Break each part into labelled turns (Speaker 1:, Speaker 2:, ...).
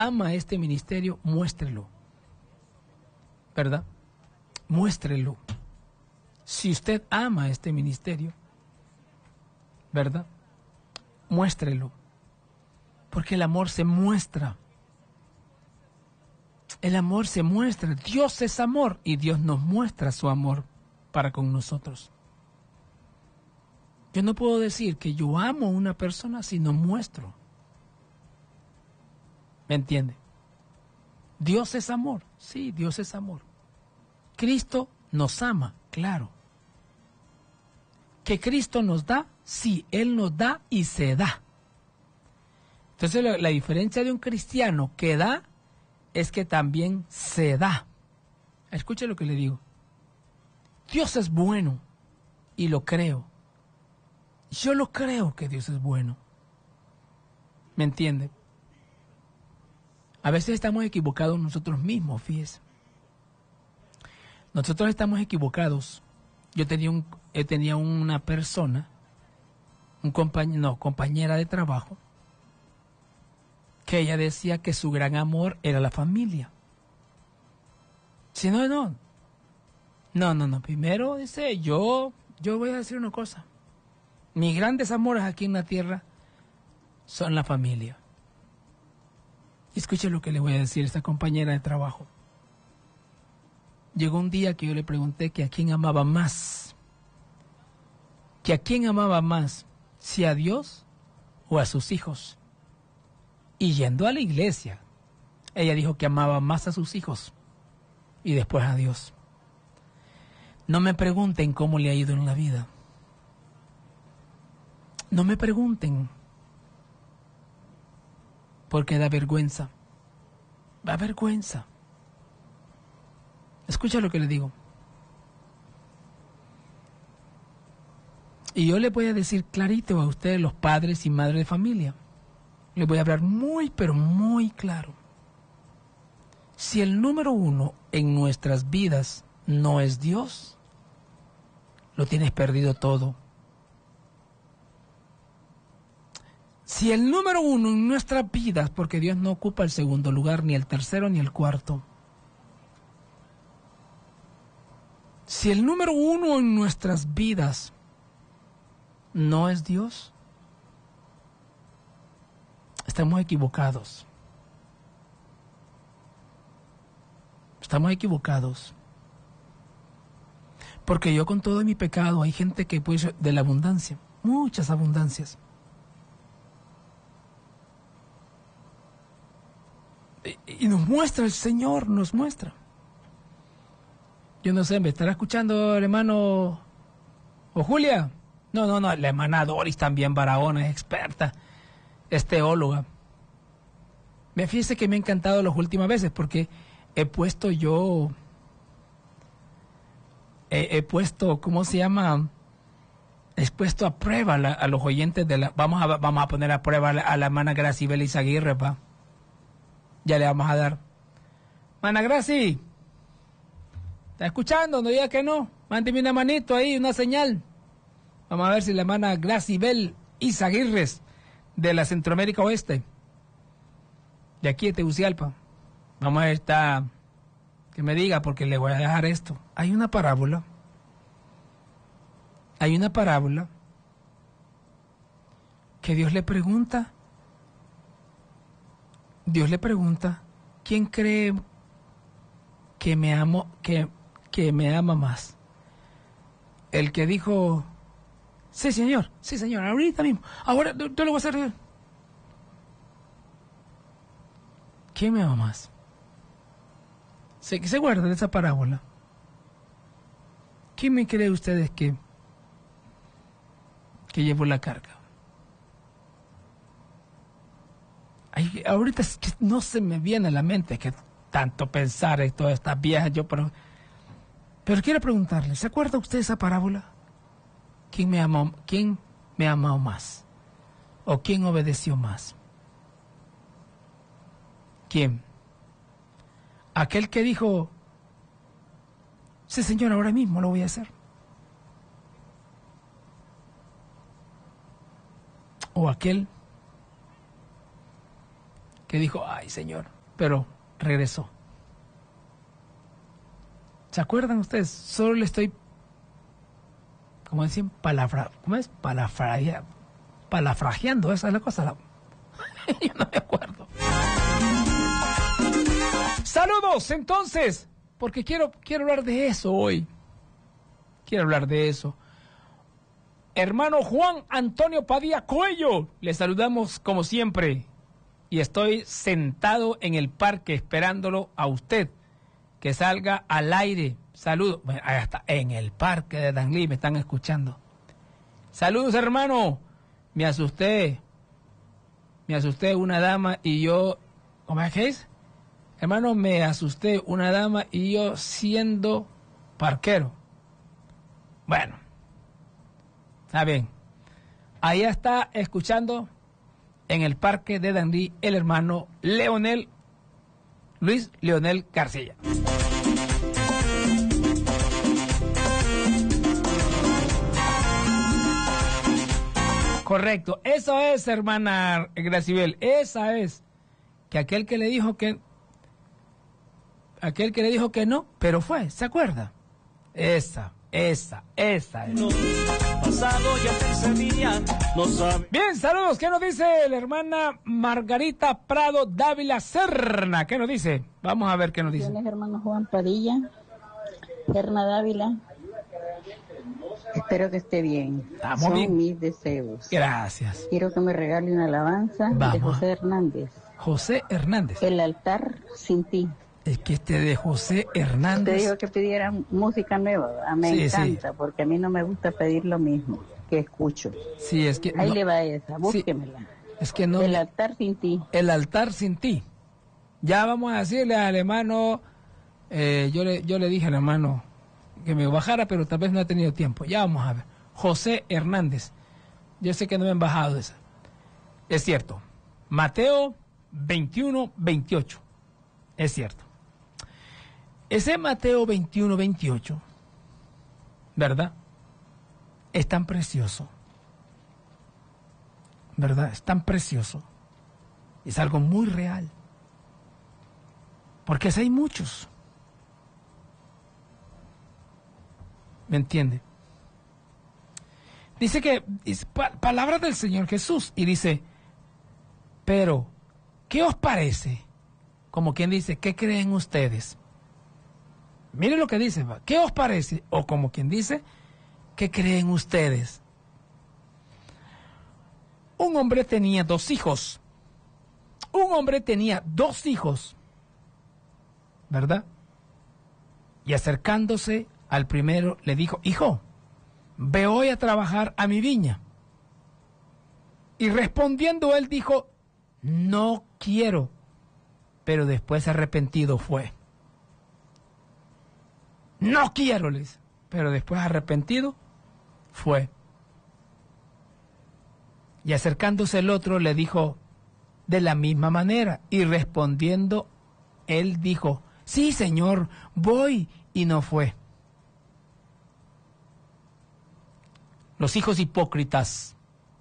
Speaker 1: ama este ministerio, muéstrelo, ¿verdad? Muéstrelo. Si usted ama este ministerio, ¿verdad? Muéstrelo. Porque el amor se muestra. El amor se muestra. Dios es amor y Dios nos muestra su amor para con nosotros. Yo no puedo decir que yo amo a una persona si no muestro. ¿Me entiende? Dios es amor. Sí, Dios es amor. Cristo nos ama, claro. ¿Que Cristo nos da? Sí, Él nos da y se da. Entonces la diferencia de un cristiano que da es que también se da. Escuche lo que le digo. Dios es bueno y lo creo. Yo lo creo que Dios es bueno. ¿Me entiende? A veces estamos equivocados nosotros mismos, fíjese. Nosotros estamos equivocados. Yo tenía una persona, compañera de trabajo, que ella decía que su gran amor era la familia. Si no. Primero dice, yo voy a decir una cosa. Mis grandes amores aquí en la tierra son la familia. Y escuche lo que le voy a decir a esta compañera de trabajo. Llegó un día que yo le pregunté que a quién amaba más. Que a quién amaba más, si a Dios o a sus hijos. Y yendo a la iglesia, ella dijo que amaba más a sus hijos y después a Dios. No me pregunten cómo le ha ido en la vida. No me pregunten, porque da vergüenza. Da vergüenza. Escucha lo que le digo. Y yo le voy a decir clarito a ustedes, los padres y madres de familia. Les voy a hablar muy, pero muy claro. Si el número uno en nuestras vidas no es Dios, lo tienes perdido todo. Si el número uno en nuestras vidas, porque Dios no ocupa el segundo lugar, ni el tercero, ni el cuarto. Si el número uno en nuestras vidas no es Dios, estamos equivocados. Estamos equivocados. Porque yo con todo mi pecado, hay gente que puede de la abundancia, muchas abundancias. Y nos muestra el Señor, nos muestra. Yo no sé, ¿me estará escuchando el hermano o Julia? No, la hermana Doris también, Barahona, es experta, es teóloga. Me fíjese que me ha encantado las últimas veces porque he puesto, ¿cómo se llama? He puesto a prueba a los oyentes de la... Vamos a poner a prueba a la hermana Gracibel Izaguirre, pa. Ya le vamos a dar. Mana Graci, ¿está escuchando? No diga que no. Mándeme una manito ahí, una señal. Vamos a ver si la hermana Gracibel Izaguirre de la Centroamérica Oeste, de aquí de Tegucigalpa. Vamos a ver, que me diga, porque le voy a dejar esto. Hay una parábola. Que Dios le pregunta, ¿quién cree que me ama más? El que dijo, sí señor, ahorita mismo, ahora yo lo voy a hacer. ¿Quién me ama más? Se guarda de esa parábola. ¿Quién me cree ustedes que llevó la carga? Ahorita es que no se me viene a la mente que tanto pensar en todas estas viejas, pero quiero preguntarle, ¿se acuerda usted de esa parábola? ¿Quién me amó más? ¿O quién obedeció más? ¿Quién? Aquel que dijo, sí señor, ahora mismo lo voy a hacer. O aquel que dijo, ay Señor, pero regresó. ¿Se acuerdan ustedes? Solo le estoy, como decían, palafrajeando, esa es la cosa. Yo no me acuerdo. Saludos, entonces, porque quiero hablar de eso hoy. Quiero hablar de eso. Hermano Juan Antonio Padilla Cuello, le saludamos como siempre. Y estoy sentado en el parque esperándolo a usted, que salga al aire. Saludos. Bueno, ahí está, en el parque de Danlí me están escuchando. Saludos, hermano. Me asusté, una dama y yo... ¿Cómo es que es? Hermano, me asusté, una dama y yo siendo parquero. Bueno, está bien. Ahí está escuchando en el parque de Danlí el hermano Luis Leonel García. Correcto, eso es, hermana Gracibel, esa es. Que aquel que le dijo que no, pero fue, ¿se acuerda? Esa es. Bien, saludos. ¿Qué nos dice la hermana Margarita Prado Dávila Serna? ¿Qué nos dice? Vamos a ver qué nos dice.
Speaker 2: Bendiciones, hermano Juan Padilla, Serna Dávila. Espero que esté bien.
Speaker 1: Estamos
Speaker 2: Son
Speaker 1: bien.
Speaker 2: mis deseos.
Speaker 1: Gracias.
Speaker 2: Quiero que me regale una alabanza de José Hernández.
Speaker 1: José Hernández.
Speaker 2: El altar sin ti.
Speaker 1: Es que de José Hernández.
Speaker 2: Te digo que pidiera música nueva. Me encanta, porque a mí no me gusta pedir lo mismo que escucho.
Speaker 1: Sí, es que...
Speaker 2: Ahí
Speaker 1: no,
Speaker 2: le va esa, búsquemela.
Speaker 1: Sí, es que no...
Speaker 2: El altar sin ti.
Speaker 1: El altar sin ti. Ya vamos a decirle al hermano... yo le dije al hermano que me bajara, pero tal vez no ha tenido tiempo. Ya vamos a ver. José Hernández. Yo sé que no me han bajado esa. Es cierto. Mateo 21, 28. Es cierto. Ese Mateo 21, 28, ¿verdad? Es tan precioso. ¿Verdad? Es tan precioso. Es algo muy real. Porque hay muchos. ¿Me entiende? Dice que, palabras del Señor Jesús, y dice, pero, ¿qué os parece? Como quien dice, ¿qué creen ustedes? Miren lo que dice, ¿qué os parece? O como quien dice, ¿qué creen ustedes? Un hombre tenía 2 hijos. ¿Verdad? Y acercándose al primero le dijo, hijo, ve hoy a trabajar a mi viña. Y respondiendo él dijo, no quiero. Pero después arrepentido fue. No quiero, les. Pero después arrepentido fue. Y acercándose el otro le dijo de la misma manera. Y respondiendo él dijo, sí, Señor, voy. Y no fue. Los hijos hipócritas,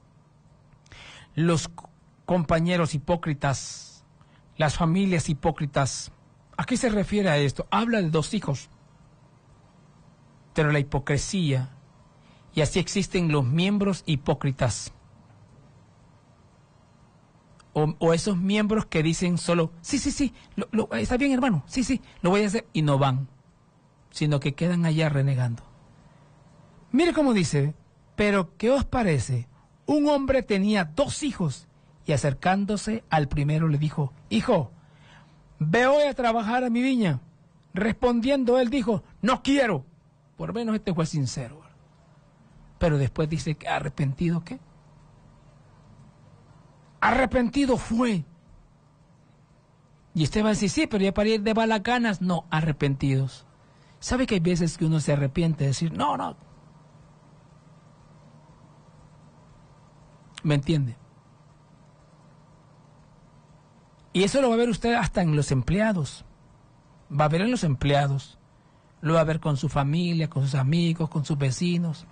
Speaker 1: los compañeros hipócritas, las familias hipócritas. ¿A qué se refiere a esto? Habla de 2 hijos. Pero la hipocresía, y así existen los miembros hipócritas. O esos miembros que dicen solo, sí, está bien, hermano, sí, lo voy a hacer, y no van, sino que quedan allá renegando. Mire cómo dice, pero ¿qué os parece? Un hombre tenía 2 hijos, y acercándose al primero le dijo, hijo, ve hoy a trabajar a mi viña. Respondiendo él dijo, no quiero. Por lo menos este fue sincero. Pero después dice que arrepentido, ¿qué? Arrepentido fue. Y usted va a decir, sí, pero ya para ir de malas ganas. No, arrepentidos. ¿Sabe que hay veces que uno se arrepiente de decir, no? ¿Me entiende? Y eso lo va a ver usted hasta en los empleados. Va a ver en los empleados. Lo va a ver con su familia, con sus amigos, con sus vecinos.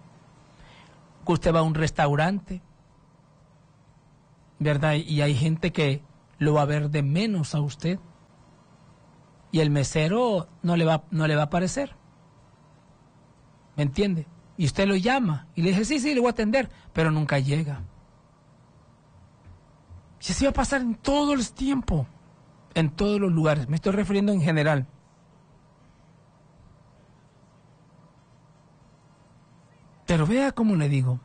Speaker 1: Que usted va a un restaurante, ¿verdad? Y hay gente que lo va a ver de menos a usted. Y el mesero no le va a parecer. ¿Me entiende? Y usted lo llama y le dice, sí, le voy a atender, pero nunca llega. Y así va a pasar en todo el tiempo, en todos los lugares. Me estoy refiriendo en general. Pero vea cómo le digo.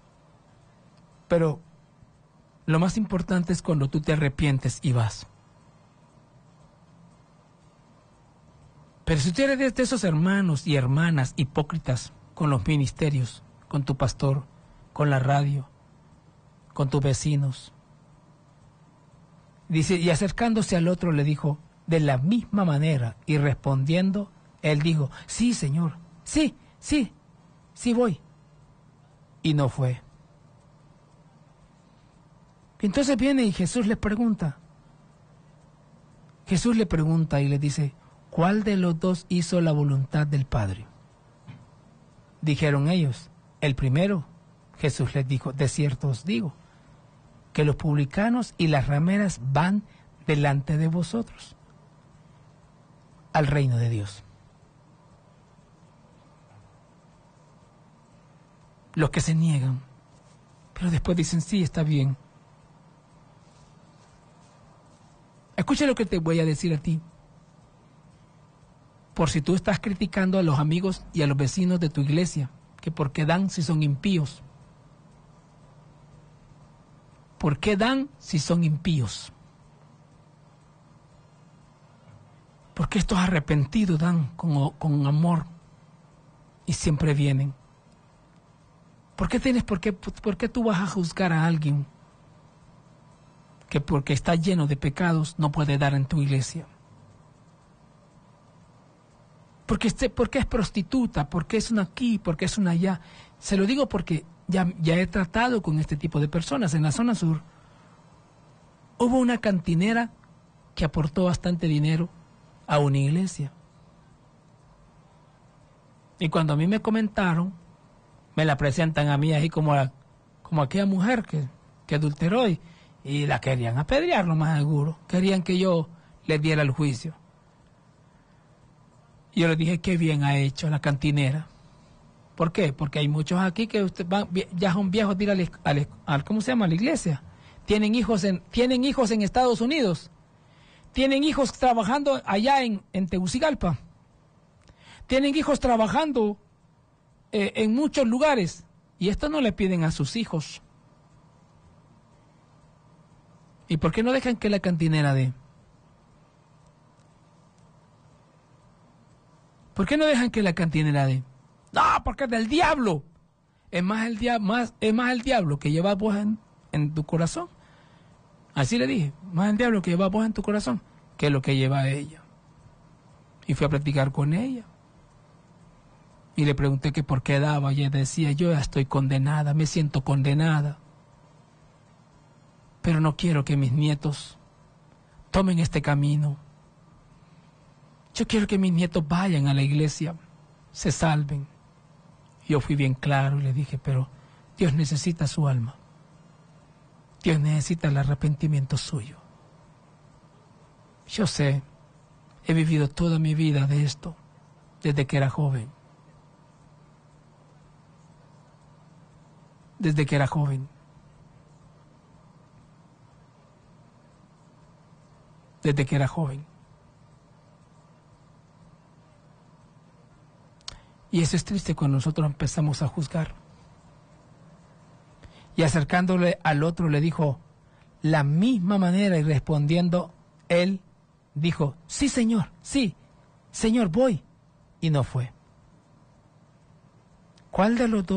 Speaker 1: Pero lo más importante es cuando tú te arrepientes y vas. Pero si tú eres de esos hermanos y hermanas hipócritas con los ministerios, con tu pastor, con la radio, con tus vecinos, dice, y acercándose al otro le dijo, de la misma manera, y respondiendo, él dijo, sí, Señor, sí voy. Y no fue. Entonces viene y Jesús le pregunta y le dice, ¿cuál de los dos hizo la voluntad del Padre? Dijeron ellos, el primero. Jesús les dijo, de cierto os digo, que los publicanos y las rameras van delante de vosotros al reino de Dios. Los que se niegan, pero después dicen, sí, está bien. Escucha lo que te voy a decir a ti. Por si tú estás criticando a los amigos y a los vecinos de tu iglesia, que por qué dan si son impíos. ¿Por qué dan si son impíos? Porque estos arrepentidos dan con amor y siempre vienen. ¿Por qué tú vas a juzgar a alguien que porque está lleno de pecados no puede dar en tu iglesia? Porque es prostituta, porque es una aquí, porque es una allá. Se lo digo porque ya he tratado con este tipo de personas. En la zona sur hubo una cantinera que aportó bastante dinero a una iglesia. Y cuando a mí me comentaron, me la presentan a mí ahí como aquella mujer que adulteró y la querían apedrear, lo más seguro. Querían que yo les diera el juicio. Y yo les dije, qué bien ha hecho la cantinera. ¿Por qué? Porque hay muchos aquí que ya son viejos de ir ¿cómo se llama? A la iglesia. Tienen hijos en Estados Unidos. Tienen hijos trabajando allá en Tegucigalpa. Tienen hijos trabajando en muchos lugares. Y esto no le piden a sus hijos. ¿Y por qué no dejan que la cantinera dé? ¿Por qué no dejan que la cantinera dé? No, porque es del diablo. Es más el diablo que llevas vos en tu corazón. Así le dije, más el diablo que llevas vos en tu corazón que lo que lleva ella. Y fui a platicar con ella. Y le pregunté que por qué daba. Y ella decía, yo ya estoy condenada, me siento condenada. Pero no quiero que mis nietos tomen este camino. Yo quiero que mis nietos vayan a la iglesia, se salven. Yo fui bien claro y le dije, pero Dios necesita su alma. Dios necesita el arrepentimiento suyo. Yo sé, he vivido toda mi vida de esto, desde que era joven. Desde que era joven. Desde que era joven. Y eso es triste cuando nosotros empezamos a juzgar. Y acercándole al otro le dijo la misma manera y respondiendo él dijo, sí señor, voy. Y no fue. ¿Cuál de los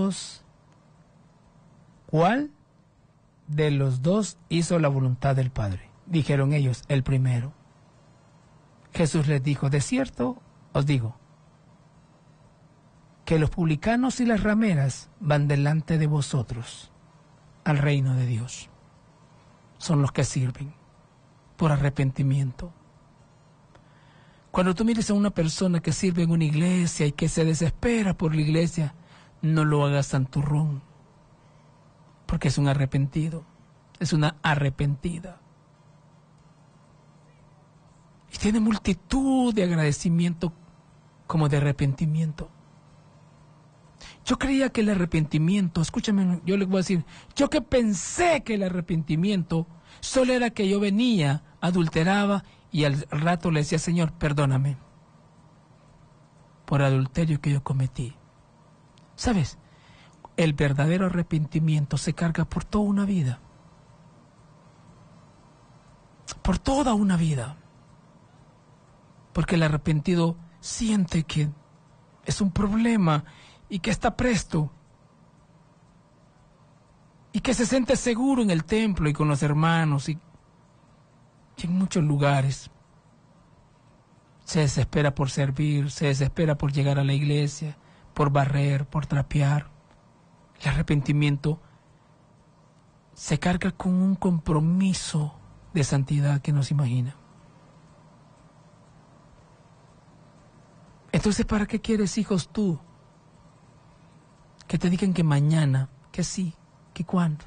Speaker 1: dos hizo la voluntad del Padre? Dijeron ellos, el primero. Jesús les dijo, de cierto os digo, que los publicanos y las rameras van delante de vosotros al reino de Dios. Son los que sirven por arrepentimiento. Cuando tú mires a una persona que sirve en una iglesia y que se desespera por la iglesia, no lo hagas santurrón, porque es un arrepentido, es una arrepentida. Y tiene multitud de agradecimiento como de arrepentimiento. Yo creía que el arrepentimiento, escúchame, yo les voy a decir, yo que pensé que el arrepentimiento solo era que yo venía, adulteraba y al rato le decía, Señor, perdóname por el adulterio que yo cometí. ¿Sabes? El verdadero arrepentimiento se carga por toda una vida. Por toda una vida. Porque el arrepentido siente que es un problema y que está presto y que se siente seguro en el templo y con los hermanos y en muchos lugares. Se desespera por servir, se desespera por llegar a la iglesia, por barrer, por trapear. El arrepentimiento se carga con un compromiso de santidad que no se imagina. Entonces, ¿para qué quieres hijos tú? Que te digan que mañana, que sí, que cuándo.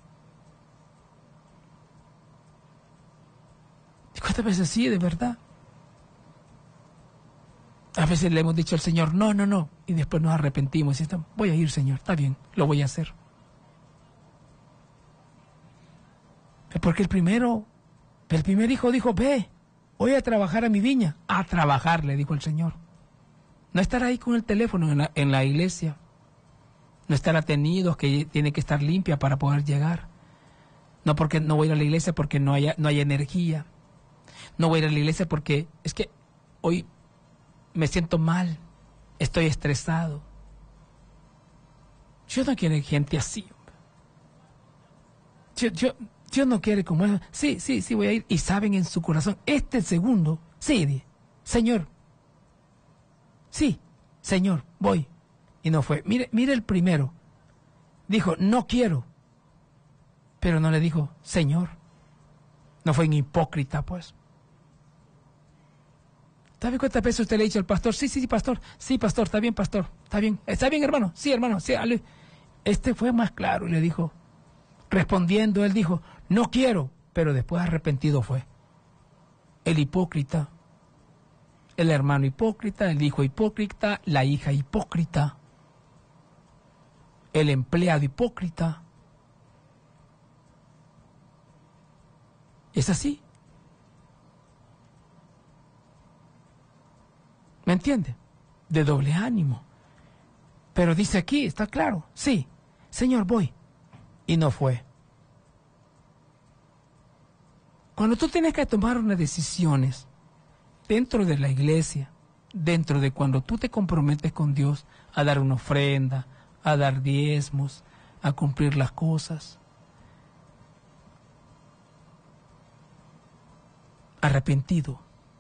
Speaker 1: ¿Y cuántas veces sí, de verdad? A veces le hemos dicho al Señor, no, no, no, y después nos arrepentimos y decimos, voy a ir, Señor, está bien, lo voy a hacer. Porque el primer hijo dijo, ve, voy a trabajar a mi viña. A trabajar, le dijo el Señor. No estar ahí con el teléfono en la iglesia. No estar atenidos, que tiene que estar limpia para poder llegar. No porque no voy a ir a la iglesia porque no hay energía. No voy a ir a la iglesia porque es que hoy me siento mal, estoy estresado. Yo no quiero gente así. Yo no quiero como eso. Sí, voy a ir. Y saben en su corazón, este segundo, sí, Señor. Sí, Señor, voy. Y no fue. Mire el primero. Dijo, no quiero. Pero no le dijo, Señor. No fue un hipócrita, pues. ¿Sabe cuántas veces usted le ha dicho al pastor? Sí, pastor. Sí, pastor, está bien, pastor. Está bien. ¿Está bien, hermano? Sí, hermano. Sí, este fue más claro y le dijo, respondiendo, él dijo, no quiero. Pero después arrepentido fue. El hipócrita. El hermano hipócrita, el hijo hipócrita, la hija hipócrita, el empleado hipócrita. Es así. ¿Me entiende? De doble ánimo. Pero dice aquí, está claro, sí, Señor, voy. Y no fue. Cuando tú tienes que tomar unas decisiones, dentro de la iglesia, dentro de cuando tú te comprometes con Dios a dar una ofrenda, a dar diezmos, a cumplir las cosas. Arrepentido.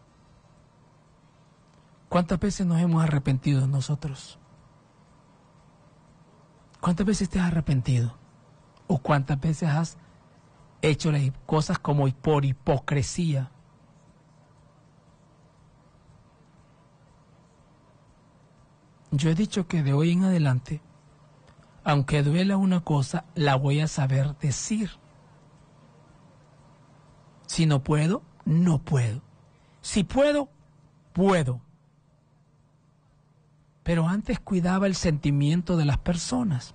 Speaker 1: ¿Cuántas veces nos hemos arrepentido nosotros? ¿Cuántas veces te has arrepentido? ¿O cuántas veces has hecho las cosas como por hipocresía? Yo he dicho que de hoy en adelante, aunque duela una cosa, la voy a saber decir. Si no puedo, no puedo. Si puedo, puedo. Pero antes cuidaba el sentimiento de las personas.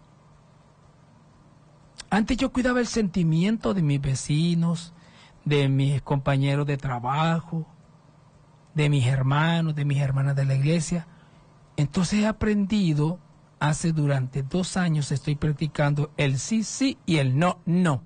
Speaker 1: Antes yo cuidaba el sentimiento de mis vecinos, de mis compañeros de trabajo, de mis hermanos, de mis hermanas de la iglesia. Entonces he aprendido, durante 2 años estoy practicando el sí, sí y el no, no.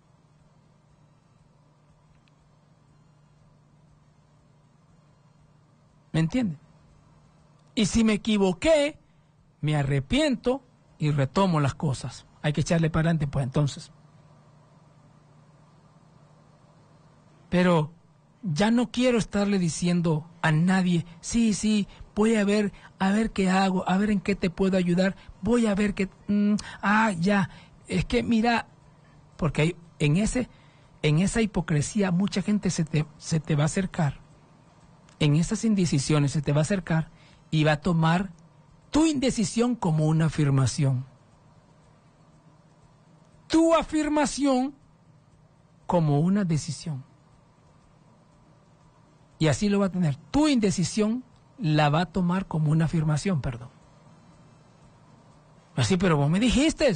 Speaker 1: ¿Me entienden? Y si me equivoqué, me arrepiento y retomo las cosas. Hay que echarle para adelante, pues entonces. Pero ya no quiero estarle diciendo a nadie, sí, voy a ver qué hago, a ver en qué te puedo ayudar, voy a ver qué, ya, es que mira, porque hay, en esa hipocresía mucha gente se te va a acercar, en esas indecisiones se te va a acercar y va a tomar tu indecisión como una afirmación, tu afirmación como una decisión. Y así lo va a tener. Tu indecisión la va a tomar como una afirmación, perdón. Así, pero vos me dijiste.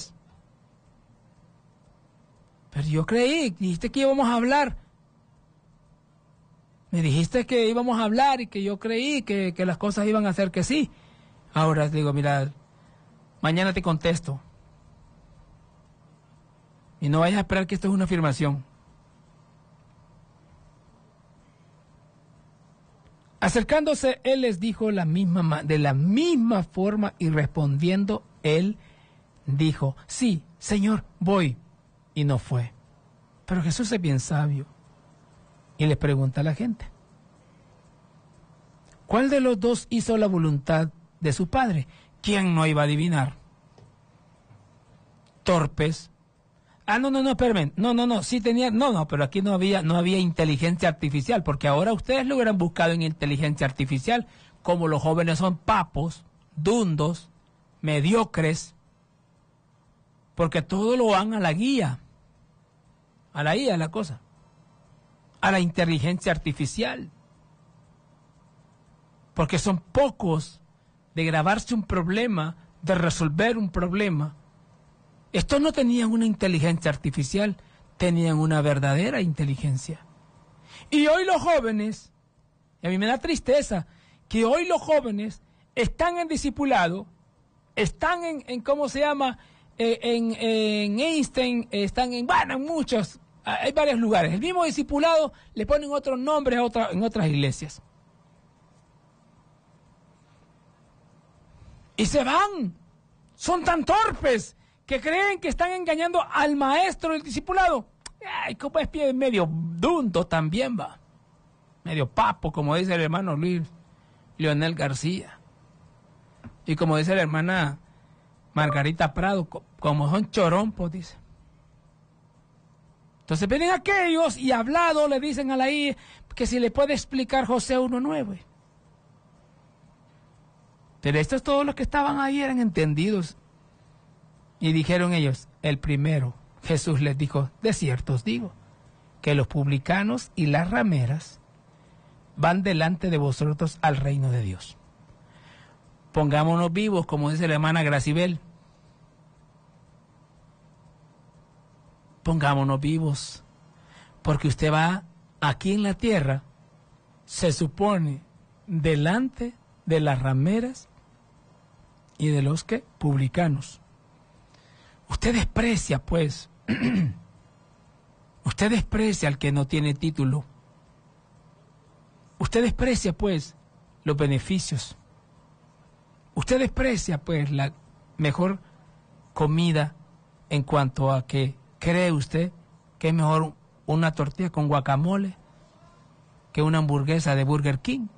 Speaker 1: Pero yo creí, dijiste que íbamos a hablar. Me dijiste que íbamos a hablar y que yo creí que las cosas iban a ser que sí. Ahora digo, mira, mañana te contesto. Y no vayas a esperar que esto es una afirmación. Acercándose, él les dijo de la misma forma, y respondiendo, él dijo, sí, Señor, voy. Y no fue. Pero Jesús es bien sabio. Y le pregunta a la gente, ¿cuál de los dos hizo la voluntad de su padre? ¿Quién no iba a adivinar? Torpes. No, espérame. No, sí tenía, pero aquí no había inteligencia artificial, porque ahora ustedes lo hubieran buscado en inteligencia artificial, como los jóvenes son papos, dundos, mediocres, porque todo lo van a la guía, a la cosa, a la inteligencia artificial, porque son pocos de grabarse un problema, de resolver un problema. Estos no tenían una inteligencia artificial, tenían una verdadera inteligencia. Y hoy los jóvenes, y a mí me da tristeza, que hoy los jóvenes están en discipulado, están en ¿cómo se llama? En Einstein, están en muchos, hay varios lugares. El mismo discipulado le ponen otros nombres en otras iglesias. Y se van, son tan torpes que creen que están engañando al maestro del discipulado. Ay, como es medio dundo también, va. Medio papo, como dice el hermano Luis Leonel García. Y como dice la hermana Margarita Prado, como son chorompos, dice. Entonces vienen aquellos y hablado le dicen a la I que si le puede explicar José 1:9. Pero estos todos los que estaban ahí eran entendidos. Y dijeron ellos, el primero, Jesús les dijo, de cierto os digo, que los publicanos y las rameras van delante de vosotros al reino de Dios. Pongámonos vivos, como dice la hermana Gracibel. Pongámonos vivos, porque usted va aquí en la tierra, se supone, delante de las rameras y de los que publicanos. Usted desprecia, pues, usted desprecia al que no tiene título. Usted desprecia, pues, los beneficios. Usted desprecia, pues, la mejor comida en cuanto a que cree usted que es mejor una tortilla con guacamole que una hamburguesa de Burger King.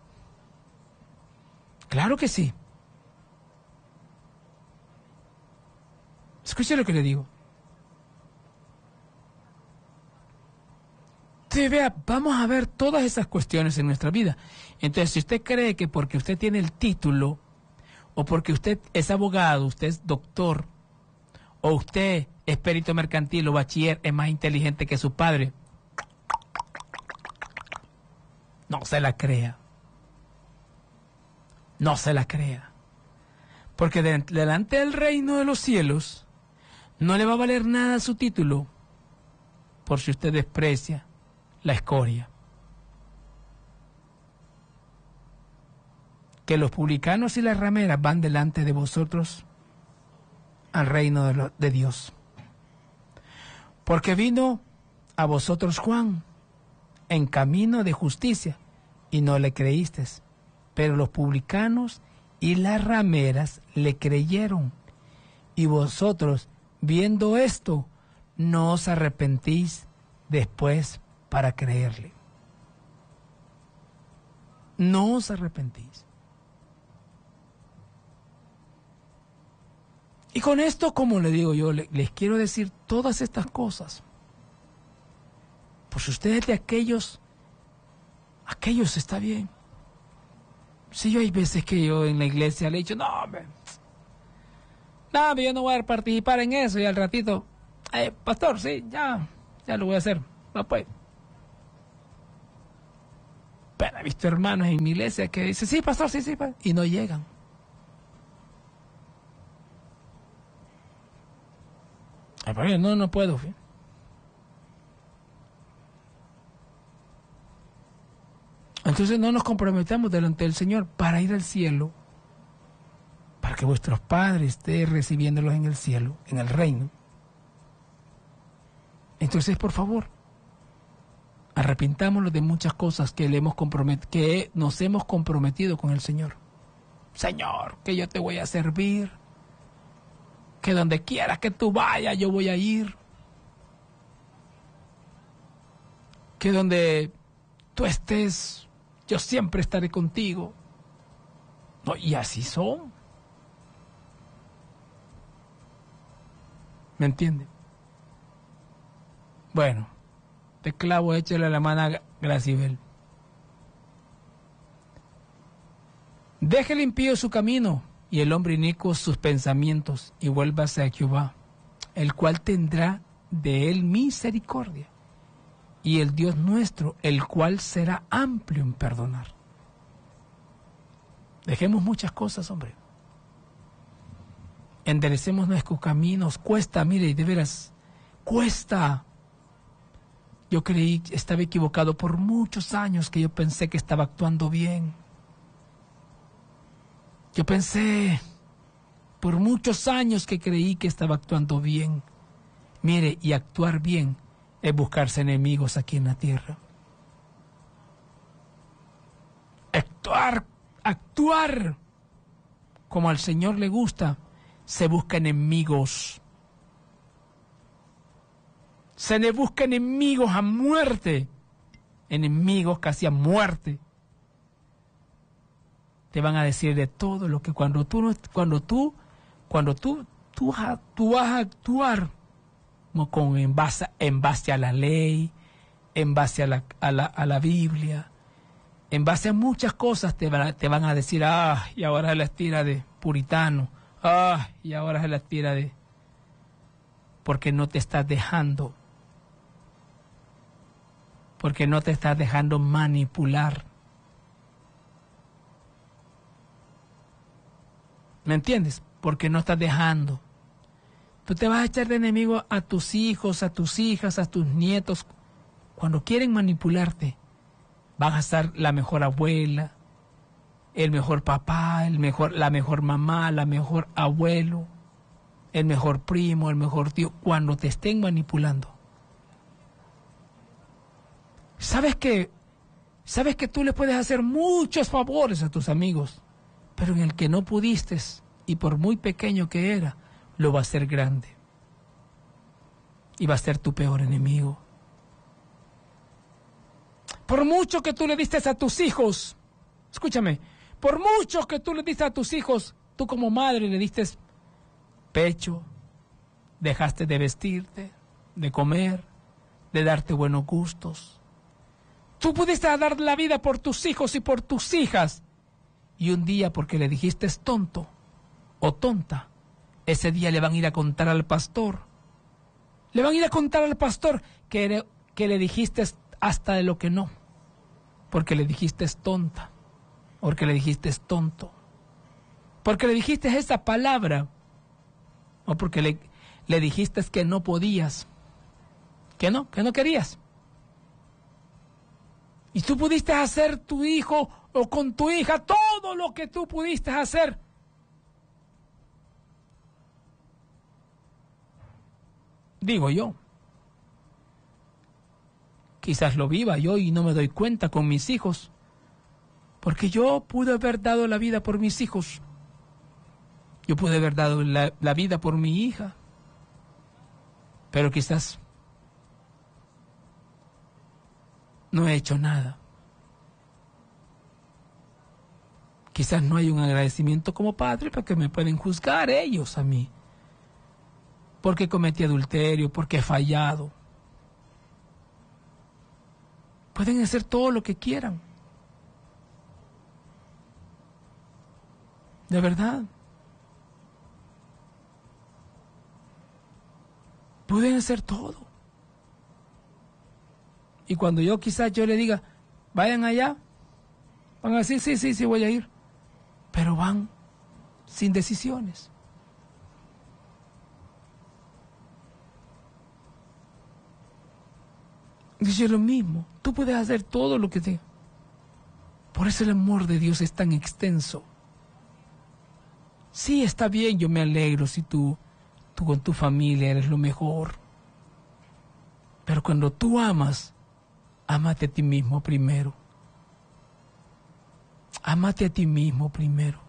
Speaker 1: Claro que sí. Escuche lo que le digo. Entonces, vea, vamos a ver todas esas cuestiones en nuestra vida. Entonces, si usted cree que porque usted tiene el título, o porque usted es abogado, usted es doctor, o usted es perito mercantil o bachiller, es más inteligente que su padre, no se la crea. No se la crea. Porque delante del reino de los cielos no le va a valer nada su título por si usted desprecia la escoria. Que los publicanos y las rameras van delante de vosotros al reino de Dios. Porque vino a vosotros Juan en camino de justicia y no le creísteis, pero los publicanos y las rameras le creyeron. Y vosotros, viendo esto, no os arrepentís después para creerle. No os arrepentís. Y con esto, como le digo yo, les quiero decir todas estas cosas. Pues ustedes de aquellos está bien. Si yo hay veces que yo en la iglesia le he dicho, no, yo no voy a participar en eso, y al ratito, pastor, sí, ya lo voy a hacer. No, pues. Pero He visto hermanos en mi iglesia que dicen, sí, pastor, sí, y no llegan. No puedo. ¿sí? Entonces no nos comprometamos delante del Señor para ir al cielo, para que vuestros padres estén recibiéndolos en el cielo, en el reino. Entonces, por favor, arrepintámonos de muchas cosas que nos hemos comprometido con el Señor. Señor, que yo te voy a servir, que donde quiera que tú vayas yo voy a ir, que donde tú estés yo siempre estaré contigo. No, y así son. ¿Me entiende? Bueno, te clavo, échale a la mano a Gracibel. Deje el impío su camino y el hombre inicuo sus pensamientos y vuélvase a Jehová, el cual tendrá de él misericordia, y el Dios nuestro, el cual será amplio en perdonar. Dejemos muchas cosas, hombre. Enderecemos nuestros caminos. Cuesta, mire, y de veras, cuesta. Yo creí, estaba equivocado por muchos años, que yo pensé que estaba actuando bien. Yo pensé por muchos años que creí que estaba actuando bien. Mire, y actuar bien es buscarse enemigos aquí en la tierra. Actuar como al Señor le gusta, se busca enemigos. Se le busca enemigos a muerte. Enemigos casi a muerte. Te van a decir de todo lo que cuando tú vas a actuar en base a la ley, en base a la Biblia, en base a muchas cosas te van a decir, y ahora se la estira de puritano, y ahora se la estira de... Porque no te estás dejando manipular. ¿Me entiendes? Porque no estás dejando. Tú te vas a echar de enemigo a tus hijos, a tus hijas, a tus nietos. Cuando quieren manipularte, vas a ser la mejor abuela, el mejor papá, la mejor mamá, la mejor abuelo, el mejor primo, el mejor tío, cuando te estén manipulando. ¿Sabes que tú le puedes hacer muchos favores a tus amigos, pero en el que no pudiste, y por muy pequeño que era, lo va a hacer grande. Y va a ser tu peor enemigo. Por mucho que tú le diste a tus hijos, escúchame, por mucho que tú le diste a tus hijos, tú como madre le diste pecho, dejaste de vestirte, de comer, de darte buenos gustos. Tú pudiste dar la vida por tus hijos y por tus hijas, y un día porque le dijiste tonto o tonta, ese día le van a ir a contar al pastor. Le van a ir a contar al pastor que le dijiste hasta de lo que no. Porque le dijiste tonta. Porque le dijiste tonto. Porque le dijiste esa palabra. O porque le dijiste que no podías. Que no querías. Y tú pudiste hacer tu hijo o con tu hija todo lo que tú pudiste hacer. Digo yo. Quizás lo viva yo y no me doy cuenta con mis hijos. Porque yo pude haber dado la vida por mis hijos. Yo pude haber dado la vida por mi hija. Pero quizás no he hecho nada. Quizás no hay un agradecimiento como padre porque me pueden juzgar ellos a mí. Porque cometí adulterio, porque he fallado. Pueden hacer todo lo que quieran. De verdad. Pueden hacer todo. Y cuando yo le diga, vayan allá, Van a decir, sí, voy a ir. Pero van sin decisiones. Dice lo mismo, tú puedes hacer todo lo que te... Por eso el amor de Dios es tan extenso. Sí, está bien, yo me alegro si tú con tu familia eres lo mejor. Pero cuando tú amas, ámate a ti mismo primero. Ámate a ti mismo primero.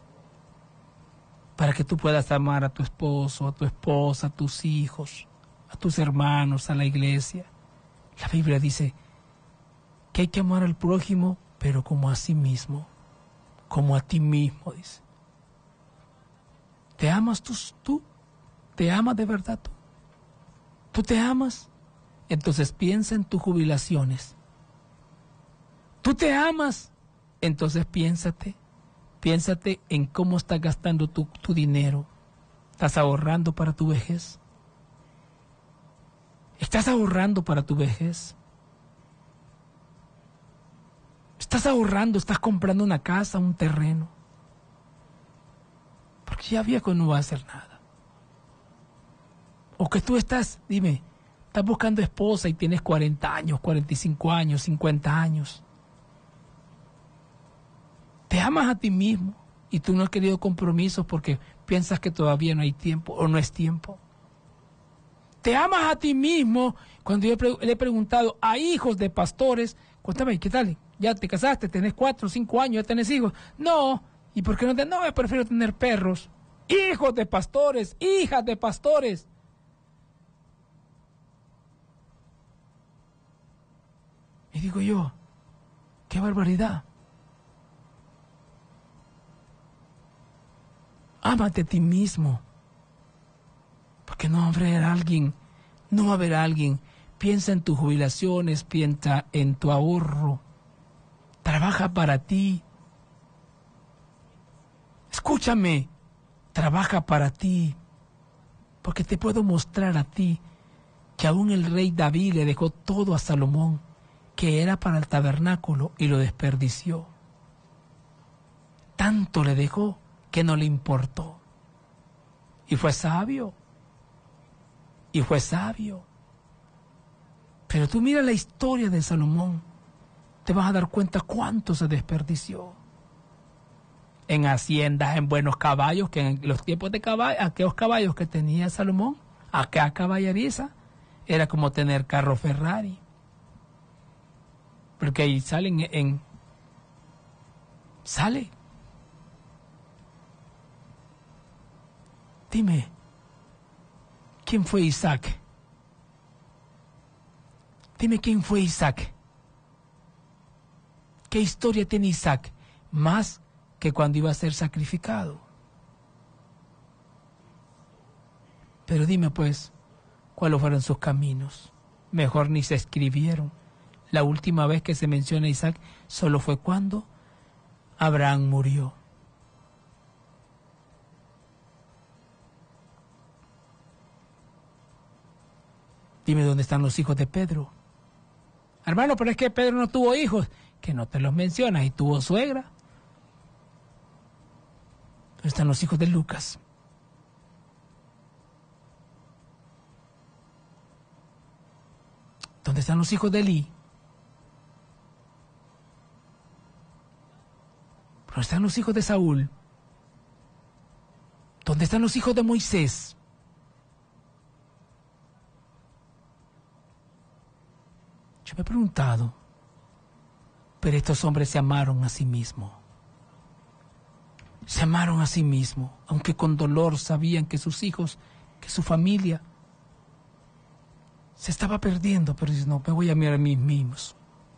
Speaker 1: Para que tú puedas amar a tu esposo, a tu esposa, a tus hijos, a tus hermanos, a la iglesia. La Biblia dice que hay que amar al prójimo, pero como a sí mismo, como a ti mismo, dice. ¿Te amas tú? ¿Te amas de verdad tú? ¿Tú te amas? Entonces piensa en tus jubilaciones. ¿Tú te amas? Entonces piénsate en cómo estás gastando tu dinero. ¿Estás ahorrando para tu vejez? ¿Estás ahorrando para tu vejez? ¿Estás ahorrando? ¿Estás comprando una casa, un terreno? Porque ya viejo no va a hacer nada. O que tú estás buscando esposa y tienes 40 años, 45 años, 50 años. Te amas a ti mismo y tú no has querido compromisos porque piensas que todavía no hay tiempo o no es tiempo. Te amas a ti mismo. Cuando yo le he preguntado a hijos de pastores, cuéntame, ¿qué tal? ¿Ya te casaste? ¿Tenés 4 o 5 años? ¿Ya tenés hijos? No. ¿Y por qué no? No, yo prefiero tener perros. Hijos de pastores, hijas de pastores. Y digo yo, qué barbaridad. Ámate a ti mismo. Porque no va a haber alguien. Piensa en tus jubilaciones, piensa en tu ahorro. Trabaja para ti. Escúchame, trabaja para ti. Porque te puedo mostrar a ti que aún el rey David le dejó todo a Salomón, que era para el tabernáculo, y lo desperdició. Tanto le dejó que no le importó. Y fue sabio. Pero tú mira la historia de Salomón, te vas a dar cuenta cuánto se desperdició. En haciendas, en buenos caballos, que en los tiempos de caballos, aquellos caballos que tenía Salomón, aquella caballeriza, era como tener carro Ferrari. Porque ahí sale. Dime, ¿quién fue Isaac? Dime quién fue Isaac. ¿Qué historia tiene Isaac? Más que cuando iba a ser sacrificado. Pero dime pues, ¿cuáles fueron sus caminos? Mejor ni se escribieron. La última vez que se menciona a Isaac solo fue cuando Abraham murió. Dime dónde están los hijos de Pedro. Hermano, pero es que Pedro no tuvo hijos. Que no te los mencionas. Y tuvo suegra. ¿Dónde están los hijos de Lucas? ¿Dónde están los hijos de Elí? ¿Dónde están los hijos de Saúl? ¿Dónde están los hijos de Moisés? Yo me he preguntado, pero estos hombres se amaron a sí mismos. Se amaron a sí mismos, aunque con dolor sabían que sus hijos, que su familia se estaba perdiendo, pero dicen, no, me voy a mirar a mí mismos.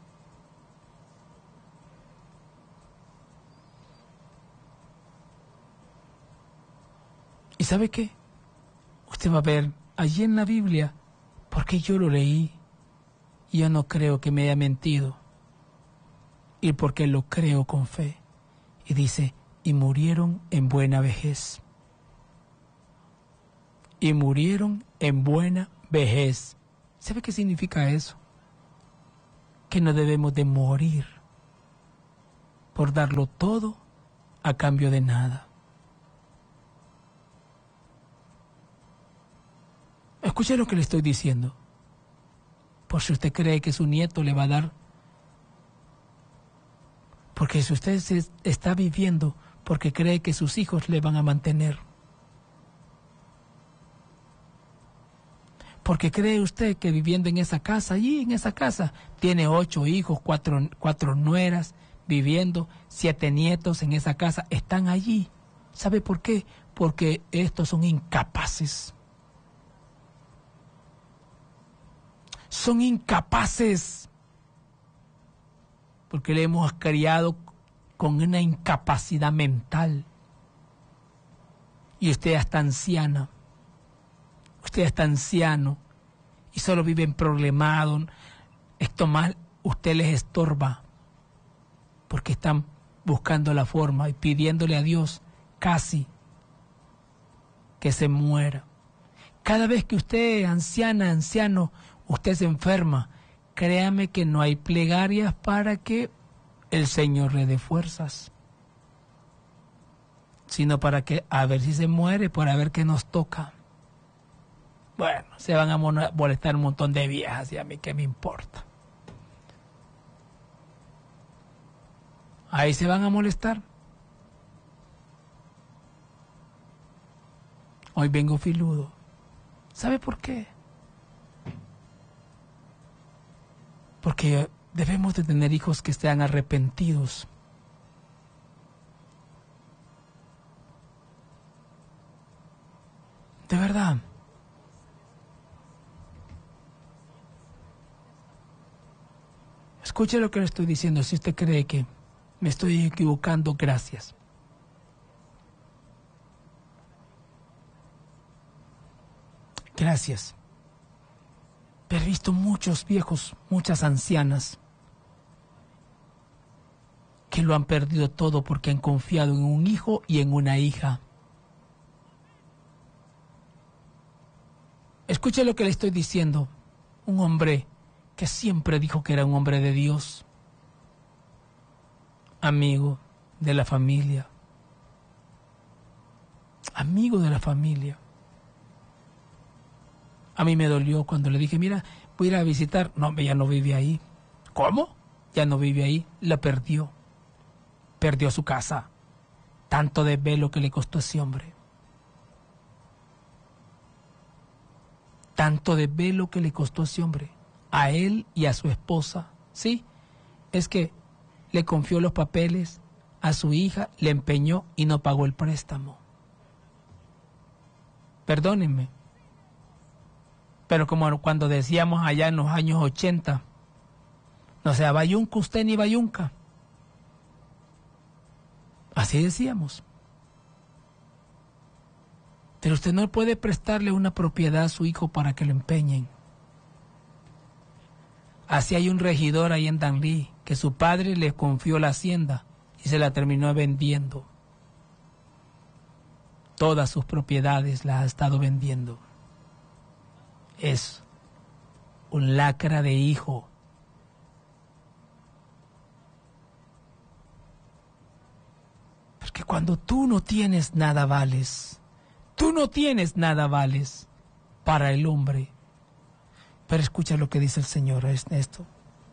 Speaker 1: ¿Y sabe qué? Usted va a ver allí en la Biblia, porque yo lo leí, y yo no creo que me haya mentido, y porque lo creo con fe. Y dice, y murieron en buena vejez. Y murieron en buena vejez. ¿Sabe qué significa eso? Que no debemos de morir por darlo todo a cambio de nada. Escuche lo que le estoy diciendo. Por si usted cree que su nieto le va a dar. Porque si usted se está viviendo porque cree que sus hijos le van a mantener. Porque cree usted que viviendo en esa casa, allí en esa casa, tiene 8 hijos, 4 nueras, viviendo, 7 nietos en esa casa, están allí. ¿Sabe por qué? Porque estos son incapaces. Son incapaces. Porque le hemos criado con una incapacidad mental. Y usted ya está anciana. Usted ya está anciano y solo viven problemados. Esto más, usted les estorba porque están buscando la forma y pidiéndole a Dios casi que se muera. Cada vez que usted, anciana, anciano, usted se enferma, créame que no hay plegarias para que el Señor le dé fuerzas, sino para que a ver si se muere, para ver qué nos toca. Bueno, se van a molestar un montón de viejas y a mí qué me importa. Ahí se van a molestar. Hoy vengo filudo. ¿Sabe por qué? Porque debemos de tener hijos que sean arrepentidos. De verdad. Escuche lo que le estoy diciendo. Si usted cree que me estoy equivocando, gracias. Gracias. Pero he visto muchos viejos, muchas ancianas que lo han perdido todo porque han confiado en un hijo y en una hija. Escuche lo que le estoy diciendo. Un hombre que siempre dijo que era un hombre de Dios, amigo de la familia, amigo de la familia. A mí me dolió cuando le dije, mira, voy a ir a visitar. No, ya no vive ahí. ¿Cómo? Ya no vive ahí. La perdió. Perdió su casa. Tanto desvelo que le costó a ese hombre. Tanto desvelo que le costó a ese hombre. A él y a su esposa. Sí, es que le confió los papeles a su hija, le empeñó y no pagó el préstamo. Perdónenme. Pero como cuando decíamos allá en los años 80, no sea bayunca usted ni bayunca. Así decíamos. Pero usted no puede prestarle una propiedad a su hijo para que lo empeñen. Así hay un regidor ahí en Danlí que su padre le confió la hacienda y se la terminó vendiendo. Todas sus propiedades las ha estado vendiendo. Es un lacra de hijo. Porque cuando tú no tienes nada vales, tú no tienes nada vales para el hombre. Pero escucha lo que dice el Señor, es esto.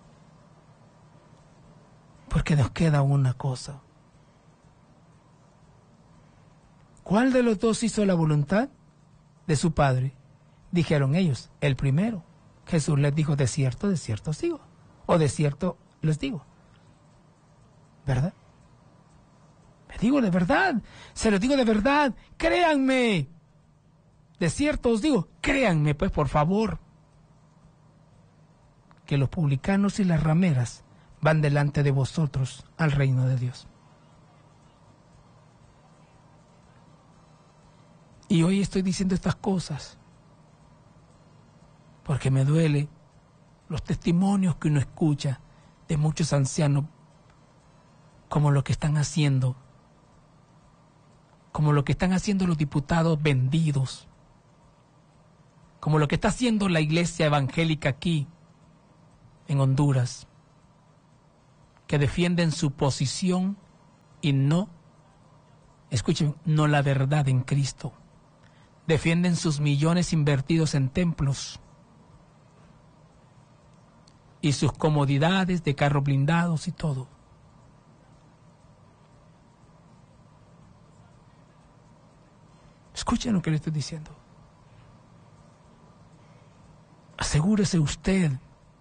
Speaker 1: Porque nos queda una cosa. ¿Cuál de los dos hizo la voluntad de su padre? Dijeron ellos, el primero. Jesús les dijo, de cierto os digo. O de cierto les digo. ¿Verdad? Me digo de verdad. Se lo digo de verdad. Créanme. De cierto os digo, créanme, pues, por favor. Que los publicanos y las rameras van delante de vosotros al reino de Dios. Y hoy estoy diciendo estas cosas porque me duele los testimonios que uno escucha de muchos ancianos, como lo que están haciendo, como lo que están haciendo los diputados vendidos, como lo que está haciendo la iglesia evangélica aquí en Honduras, que defienden su posición y no, escuchen, no la verdad en Cristo. Defienden sus millones invertidos en templos y sus comodidades de carros blindados y todo. Escuchen lo que le estoy diciendo. Asegúrese usted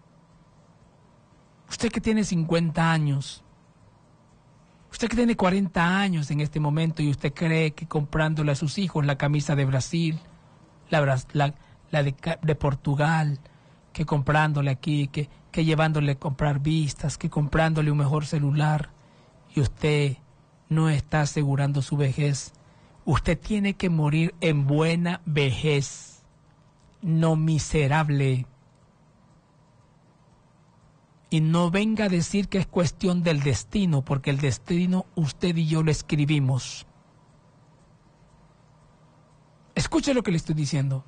Speaker 1: que tiene 50 años, usted que tiene 40 años en este momento y usted cree que comprándole a sus hijos la camisa de Brasil, la de Portugal, que comprándole aquí, que llevándole a comprar vistas, que comprándole un mejor celular, y usted no está asegurando su vejez. Usted tiene que morir en buena vejez, no miserable. Y no venga a decir que es cuestión del destino, porque el destino usted y yo lo escribimos. Escuche lo que le estoy diciendo.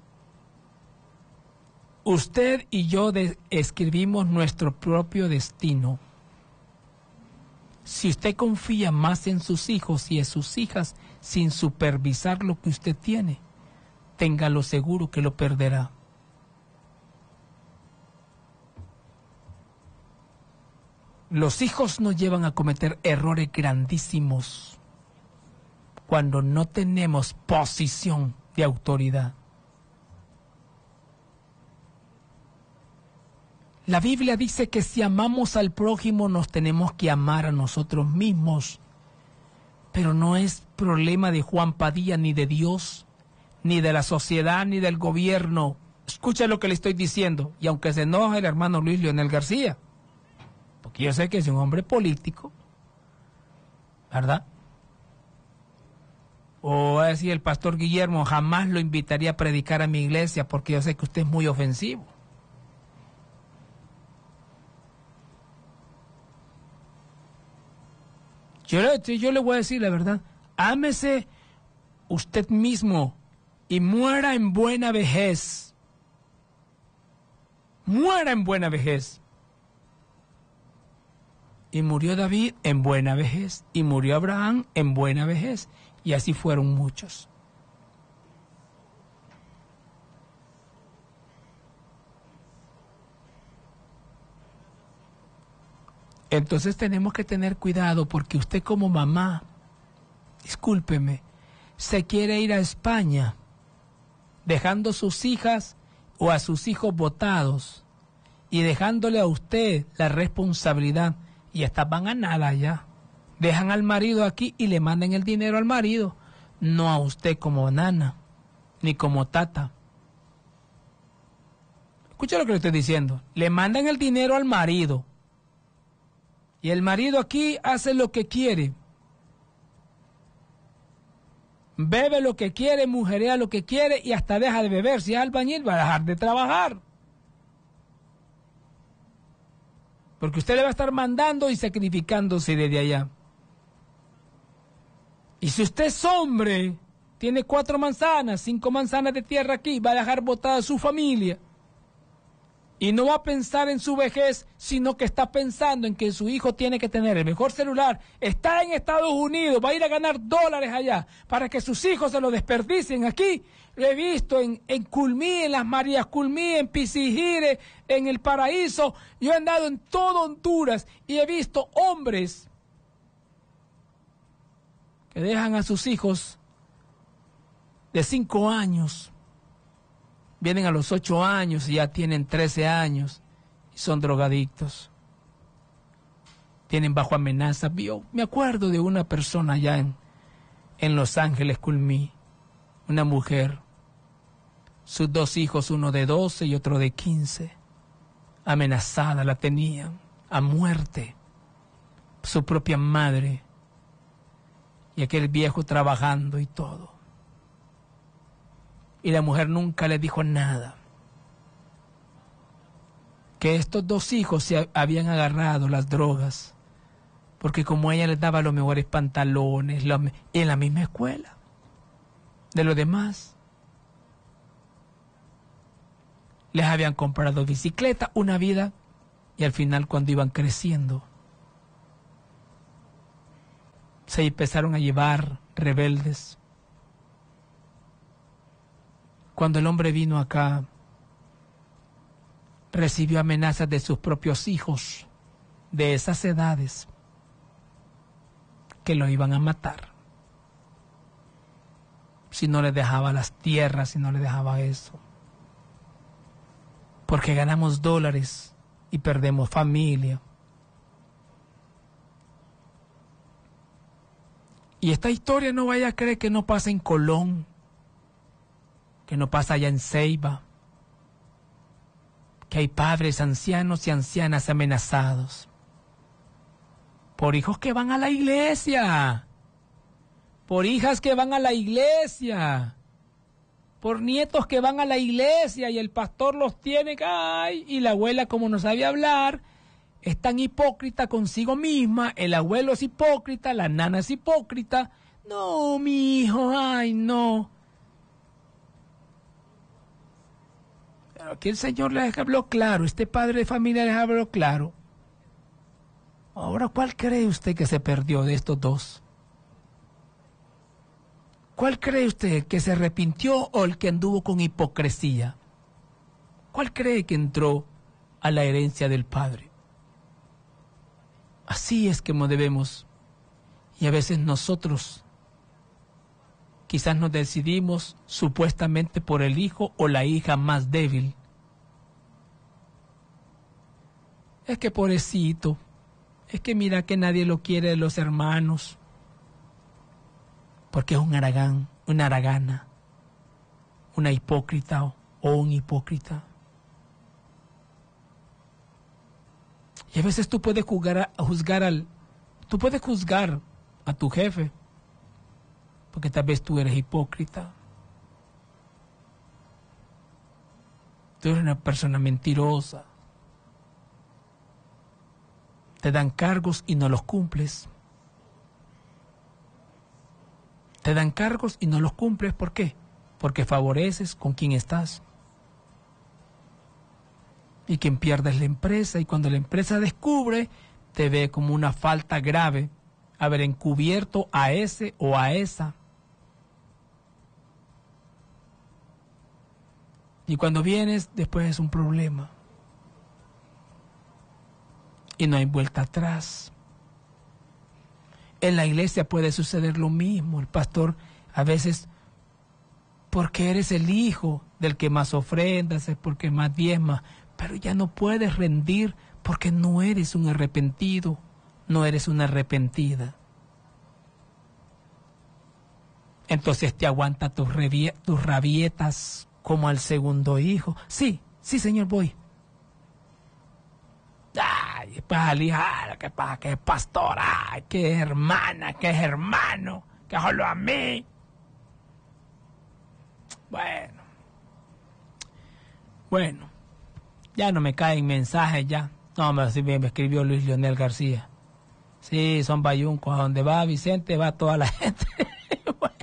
Speaker 1: Usted y yo escribimos nuestro propio destino. Si usted confía más en sus hijos y en sus hijas sin supervisar lo que usted tiene, téngalo seguro que lo perderá. Los hijos nos llevan a cometer errores grandísimos cuando no tenemos posición de autoridad. La Biblia dice que si amamos al prójimo nos tenemos que amar a nosotros mismos, pero no es problema de Juan Padilla, ni de Dios, ni de la sociedad, ni del gobierno. Escucha lo que le estoy diciendo, y aunque se enoje el hermano Luis Leonel García, porque yo sé que es un hombre político, ¿verdad? O va a decir el pastor Guillermo, jamás lo invitaría a predicar a mi iglesia porque yo sé que usted es muy ofensivo. Yo le voy a decir la verdad, ámese usted mismo y muera en buena vejez. Muera en buena vejez. Y murió David en buena vejez, y murió Abraham en buena vejez, y así fueron muchos. Entonces tenemos que tener cuidado, porque usted como mamá, discúlpeme, se quiere ir a España, dejando sus hijas o a sus hijos botados, y dejándole a usted la responsabilidad. Y estas van a nada ya. Dejan al marido aquí y le mandan el dinero al marido, no a usted como nana, ni como tata. Escucha lo que le estoy diciendo. Le mandan el dinero al marido. Y el marido aquí hace lo que quiere. Bebe lo que quiere, mujerea lo que quiere y hasta deja de beber. Si es albañil, va a dejar de trabajar. Porque usted le va a estar mandando y sacrificándose desde allá. Y si usted es hombre, tiene 4 manzanas, 5 manzanas de tierra aquí, va a dejar botada a su familia. Y no va a pensar en su vejez, sino que está pensando en que su hijo tiene que tener el mejor celular. Está en Estados Unidos, va a ir a ganar dólares allá, para que sus hijos se lo desperdicien aquí. Lo he visto en Culmí, en las Marías Culmí, en Pisigire, en El Paraíso. Yo he andado en todo Honduras y he visto hombres que dejan a sus hijos de 5 años. Vienen a los 8 años y ya tienen 13 años y son drogadictos. Tienen bajo amenaza. Yo me acuerdo de una persona allá en Los Ángeles, Culmí, una mujer, sus 2 hijos, uno de 12 y otro de 15, amenazada la tenían a muerte, su propia madre y aquel viejo trabajando y todo. Y la mujer nunca le dijo nada. Que estos 2 hijos se habían agarrado las drogas, porque como ella les daba los mejores pantalones, en la misma escuela, de los demás, les habían comprado bicicleta, una vida, y al final cuando iban creciendo, se empezaron a llevar rebeldes. Cuando el hombre vino acá, recibió amenazas de sus propios hijos, de esas edades, que lo iban a matar. Si no les dejaba las tierras, si no les dejaba eso. Porque ganamos dólares y perdemos familia. Y esta historia no vaya a creer que no pasa en Colón, que no pasa allá en Ceiba, que hay padres, ancianos y ancianas amenazados por hijos que van a la iglesia, por hijas que van a la iglesia, por nietos que van a la iglesia y el pastor los tiene, ay, y la abuela, como no sabe hablar, es tan hipócrita consigo misma, el abuelo es hipócrita, la nana es hipócrita. No, mi hijo, ay, no. Pero aquí el Señor les habló claro, este padre de familia les habló claro. Ahora, ¿cuál cree usted que se perdió de estos dos? ¿Cuál cree usted que se arrepintió o el que anduvo con hipocresía? ¿Cuál cree que entró a la herencia del Padre? Así es que debemos. Y a veces nosotros quizás nos decidimos supuestamente por el hijo o la hija más débil. Es que pobrecito, es que mira que nadie lo quiere de los hermanos. Porque es un haragán, una haragana, una hipócrita o un hipócrita. Y a veces tú puedes juzgar a tu jefe, porque tal vez tú eres hipócrita. Tú eres una persona mentirosa. Te dan cargos y no los cumples. Te dan cargos y no los cumples. ¿Por qué? Porque favoreces con quien estás. Y quien pierdes la empresa, y cuando la empresa descubre, te ve como una falta grave haber encubierto a ese o a esa. Y cuando vienes, después es un problema. Y no hay vuelta atrás. En la iglesia puede suceder lo mismo. El pastor a veces, porque eres el hijo del que más ofrendas, es porque más diezma, pero ya no puedes rendir porque no eres un arrepentido, no eres una arrepentida. Entonces te aguanta tus rabietas como al segundo hijo. Sí, señor, voy. Ay, después al hijo, ¿qué pasa? Que es pastora, ay, que es hermana, que es hermano, que solo a mí. Bueno, ya no me caen mensajes ya. No, me escribió Luis Leonel García. Sí, son bayuncos, a donde va Vicente va toda la gente. Bueno,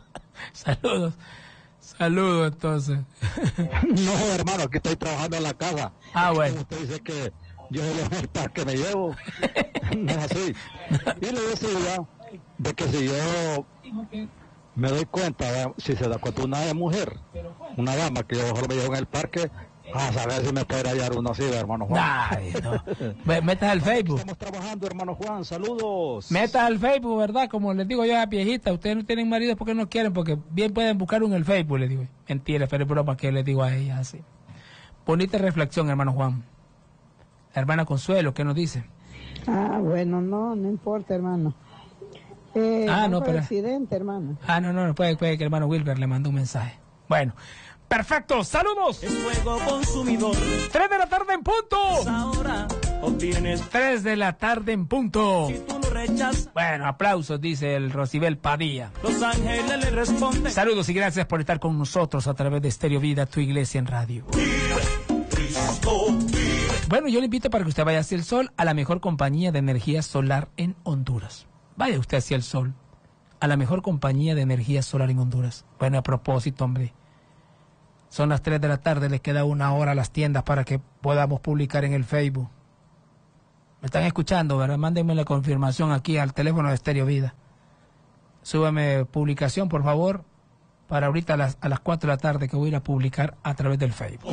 Speaker 1: saludos entonces.
Speaker 3: No, hermano, aquí estoy trabajando en la casa.
Speaker 1: Bueno.
Speaker 3: Usted dice que yo en el parque me llevo. No es así. Y le decía de que si yo me doy cuenta, si se da cuenta una mujer, una dama que yo solo me llevo en el parque, a saber si me puede hallar uno así, hermano Juan.
Speaker 1: Ay, no. Metas al Facebook.
Speaker 3: Estamos trabajando, hermano Juan, saludos.
Speaker 1: Metas al Facebook, ¿verdad? Como les digo yo a la viejita, ustedes no tienen marido porque no quieren, porque bien pueden buscar en el Facebook, les digo. Mentira, pero es broma que les digo a ella así. Bonita reflexión, hermano Juan. La hermana Consuelo, ¿qué nos dice?
Speaker 4: Bueno, no importa, hermano.
Speaker 1: No, pero
Speaker 4: accidente, hermano.
Speaker 1: No, puede que el hermano Wilber le mandó un mensaje. Bueno, perfecto, saludos.
Speaker 5: El fuego consumidor.
Speaker 1: 3 de la tarde en punto.
Speaker 5: Ahora obtienes
Speaker 1: 3 de la tarde en punto.
Speaker 5: si tú lo rechazas.
Speaker 1: Bueno, aplausos, dice el Rosibel Padilla.
Speaker 5: Los ángeles le responden.
Speaker 1: Saludos y gracias por estar con nosotros a través de Estéreo Vida, tu iglesia en radio. Bueno, yo le invito para que usted vaya hacia el sol, a la mejor compañía de energía solar en Honduras. Vaya usted hacia el sol, a la mejor compañía de energía solar en Honduras. Bueno, a propósito, hombre, son las 3 de la tarde, les queda 1 hora a las tiendas para que podamos publicar en el Facebook. ¿Me están escuchando, verdad? Mándenme la confirmación aquí al teléfono de Estéreo Vida. Súbame publicación, por favor, para ahorita a las 4 de la tarde que voy a ir a publicar a través del Facebook.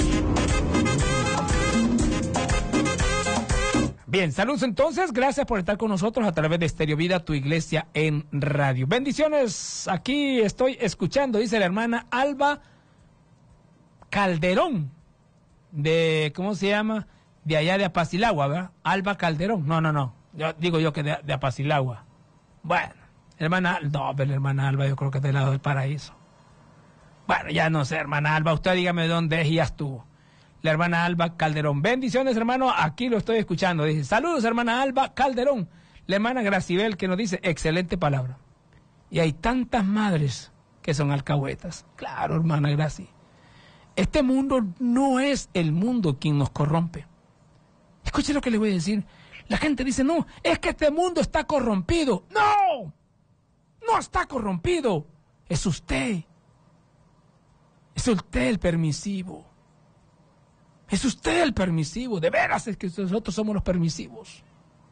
Speaker 1: Bien, saludos entonces, gracias por estar con nosotros a través de Stereo Vida, tu iglesia en radio. Bendiciones, aquí estoy escuchando, dice la hermana Alba Calderón, de, ¿cómo se llama? De allá de Apacilagua, ¿verdad? Alba Calderón, no, digo yo que de Apacilagua. Bueno, hermana Alba yo creo que es del lado del paraíso. Bueno, ya no sé, hermana Alba, usted dígame dónde es y ya estuvo. La hermana Alba Calderón. Bendiciones, hermano, aquí lo estoy escuchando. Dice, saludos, hermana Alba Calderón. La hermana Gracibel que nos dice, excelente palabra. Y hay tantas madres que son alcahuetas. Claro, hermana Graci. Este mundo no es el mundo quien nos corrompe. Escuche lo que le voy a decir. La gente dice, no, es que este mundo está corrompido. ¡No! No está corrompido. Es usted. Es usted el permisivo. Es usted el permisivo, de veras es que nosotros somos los permisivos.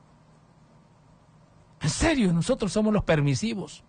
Speaker 1: En serio, nosotros somos los permisivos.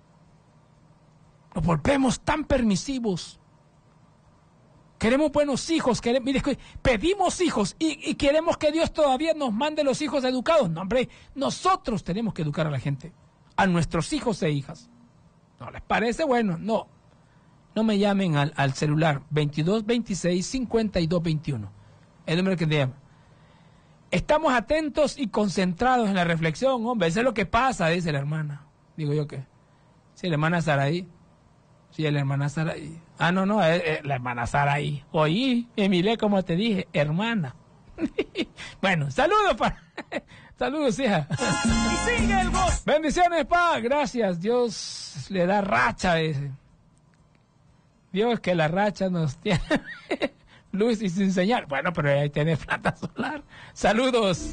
Speaker 1: Nos volvemos tan permisivos. Queremos buenos hijos, mire, pedimos hijos y queremos que Dios todavía nos mande los hijos educados. No, hombre, nosotros tenemos que educar a la gente, a nuestros hijos e hijas. ¿No les parece? Bueno, no. No me llamen al celular 2226-5221. El número que te llama. Estamos atentos y concentrados en la reflexión, hombre. Eso es lo que pasa, dice la hermana. Digo yo que. Sí, la hermana Saraí. Sí, la hermana Saraí. Ah, no, la hermana Saraí. Oí, Emilé, como te dije, hermana. Bueno, saludos, saludos, hija.
Speaker 5: Y sigue el voz.
Speaker 1: Bendiciones, pa. Gracias. Dios le da racha, dice. Dios que la racha nos tiene luz y sin señal. Bueno, pero ahí tiene planta solar. Saludos.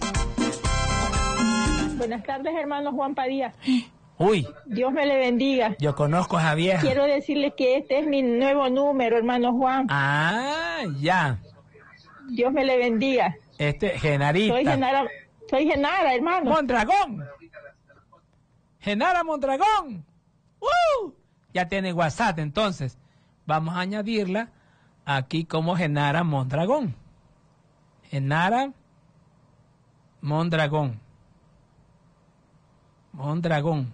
Speaker 6: Buenas tardes, hermano Juan Padilla.
Speaker 1: Uy.
Speaker 6: Dios me le bendiga.
Speaker 1: Yo conozco a Javier.
Speaker 6: Quiero decirle que este es mi nuevo número, hermano Juan.
Speaker 1: Ah, ya.
Speaker 6: Dios me le bendiga.
Speaker 1: Genarita.
Speaker 6: Soy Genara, hermano.
Speaker 1: Mondragón. Genara Mondragón. Ya tiene WhatsApp, entonces. Vamos a añadirla aquí como Genara Mondragón. Genara Mondragón. Mondragón.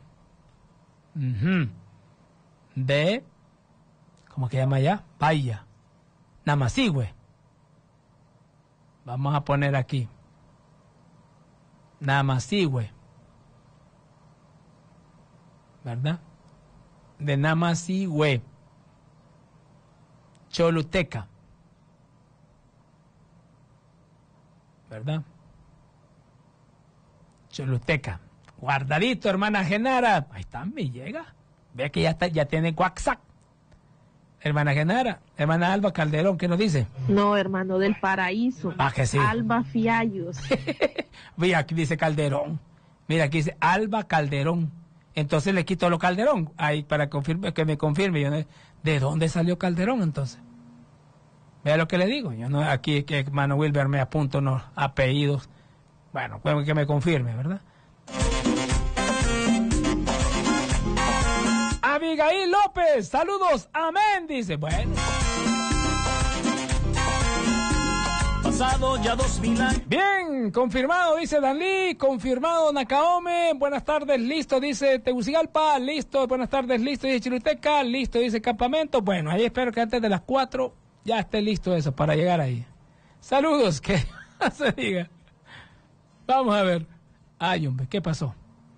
Speaker 1: De, ¿cómo que llama allá? Paya. Namasigüe. Vamos a poner aquí. Namasigüe. ¿Verdad? De Namasigüe. Choluteca. ¿Verdad? Choluteca. Guardadito, hermana Genara. Ahí está, me llega. Ve que ya tiene WhatsApp. Hermana Genara, hermana Alba Calderón, ¿qué nos dice?
Speaker 6: No, hermano, del paraíso.
Speaker 1: Ah, que sí.
Speaker 6: Alba Fiallos.
Speaker 1: Mira, aquí dice Calderón. Mira, aquí dice Alba Calderón. Entonces le quito lo Calderón. Ahí para que me confirme. Yo no, ¿de dónde salió Calderón entonces? Vea lo que le digo. Yo no, aquí que hermano Wilber me apunta unos apellidos. Bueno, pues que me confirme, ¿verdad? Abigail López, saludos, amén, dice. Bueno.
Speaker 5: Pasado ya 2000 años.
Speaker 1: Bien, confirmado, dice Danlí, confirmado Nakaome, buenas tardes, listo, dice Tegucigalpa, listo, buenas tardes, listo, dice Chiruteca, listo, dice Campamento. Bueno, ahí espero que antes de las 4 ya esté listo eso para llegar ahí. Saludos, que se diga. Vamos a ver. Ay, hombre, ¿qué pasó?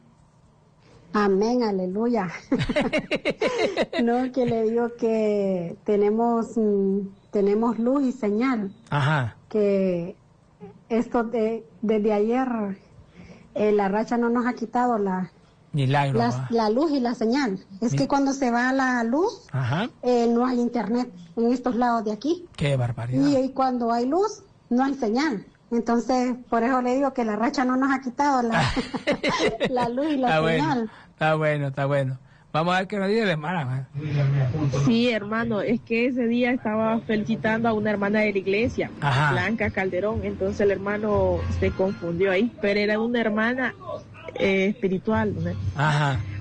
Speaker 7: Amén, aleluya. No, que le digo que tenemos luz y señal.
Speaker 1: Ajá.
Speaker 7: Que esto desde ayer la racha no nos ha quitado la luz y la señal. Es que cuando se va la luz,
Speaker 1: ajá,
Speaker 7: no hay internet en estos lados de aquí.
Speaker 1: Qué barbaridad.
Speaker 7: Y cuando hay luz, no hay señal. Entonces, por eso le digo que la racha no nos ha quitado la luz y la señal.
Speaker 1: Está bueno. Vamos a ver qué nos dice la hermana.
Speaker 6: Sí, hermano, es que ese día estaba felicitando a una hermana de la iglesia,
Speaker 1: ajá,
Speaker 6: Blanca Calderón. Entonces el hermano se confundió ahí, pero era una hermana espiritual, ¿no?
Speaker 1: Ajá.